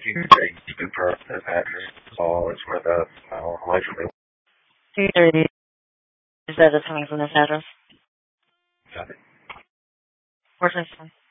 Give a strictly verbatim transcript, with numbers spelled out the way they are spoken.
you to confirm that address call is where the file allegedly two thirty. Is that is coming from this address? got it. Where's my phone?